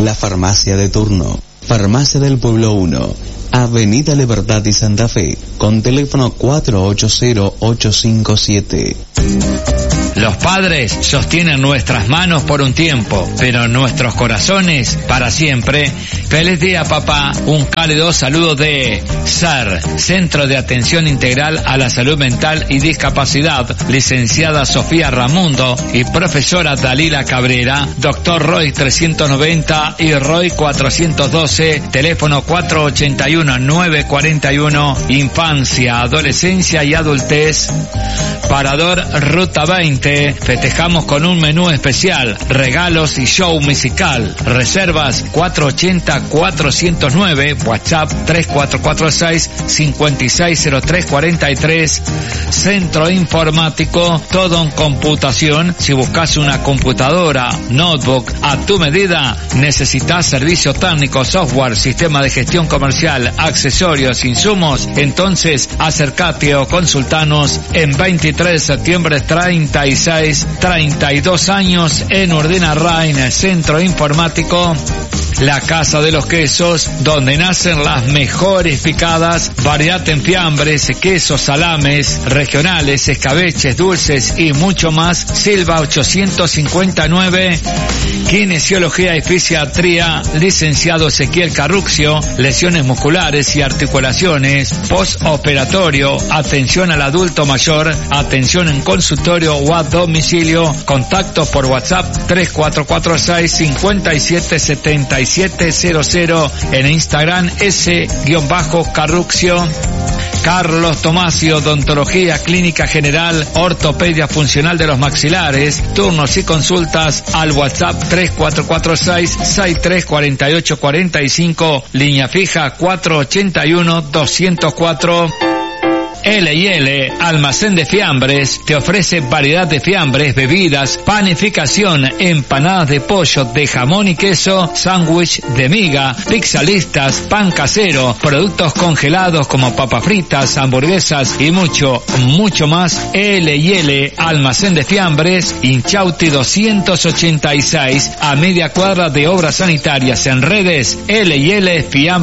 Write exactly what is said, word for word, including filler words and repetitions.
la farmacia de turno. Farmacia del Pueblo uno, Avenida Libertad y Santa Fe, con teléfono cuatro ocho cero, ocho cinco siete. Los padres sostienen nuestras manos por un tiempo, pero nuestros corazones para siempre. Feliz día, papá. Un cálido saludo de S A R, Centro de Atención Integral a la Salud Mental y Discapacidad, licenciada Sofía Ramundo y profesora Dalila Cabrera, doctor Roy trescientos noventa y Roy cuatrocientos doce, teléfono cuatro ocho uno, nueve cuatro uno, infancia, adolescencia y adultez. Parador Ruta veinte, festejamos con un menú especial, regalos y show musical. Reservas cuatro ocho cero, cuatro cero nueve, WhatsApp tres cuatro cuatro seis, cinco seis cero tres cuatro tres. Centro informático, todo en computación. Si buscas una computadora, notebook a tu medida, necesitas servicio técnico, software, sistema de gestión comercial, accesorios, insumos, entonces acércate o consultanos en veintitrés de septiembre treinta y seis, treinta y dos años en Urdina Rain, Centro Informático, la Casa de los Quesos, donde nacen las mejores picadas, variedad en fiambres, quesos, salames, regionales, escabeches, dulces y mucho más. Silva ochocientos cincuenta y nueve, Kinesiología y Fisiatría, licenciado Ezequiel Carruccio, lesiones musculares y articulaciones, postoperatorio, atención al adulto mayor, atención en consultorio o a domicilio. Contactos por WhatsApp tres cuatro cuatro seis, cinco siete siete siete cero cero, en Instagram S-Carruccio. Carlos Tomasio, odontología clínica general, ortopedia funcional de los maxilares, turnos y consultas al WhatsApp tres cuatro cuatro seis, seis tres cuatro ocho cuatro cinco, línea fija cuatro ocho uno, dos cero cuatro. L y L, almacén de fiambres, te ofrece variedad de fiambres, bebidas, panificación, empanadas de pollo, de jamón y queso, sándwich de miga, pizza listas, pan casero, productos congelados como papas fritas, hamburguesas y mucho, mucho más. L y L, almacén de fiambres, Inchausti doscientos ochenta y seis, a media cuadra de Obras Sanitarias. En redes, L y L Fiambres.